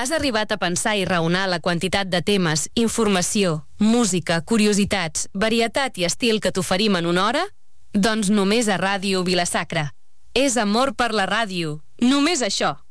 Has arribat a pensar i raonar la quantitat de temes, informació, música, curiositats, varietat i estil que t'oferim en una hora? Doncs només a Ràdio Vila-sacra. És amor per la ràdio. Només això.